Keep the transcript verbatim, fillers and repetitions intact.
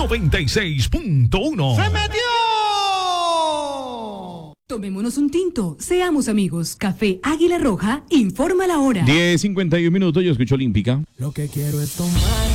noventa y seis punto uno. ¡Se metió! Tomémonos un tinto, seamos amigos. Café Águila Roja, informa la hora. diez cincuenta y un minutos, yo escucho Olímpica. Lo que quiero es tomar.